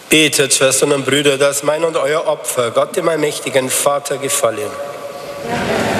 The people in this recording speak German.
Betet, Schwestern und Brüder, dass mein und euer Opfer Gott, dem allmächtigen Vater, gefalle. Ja.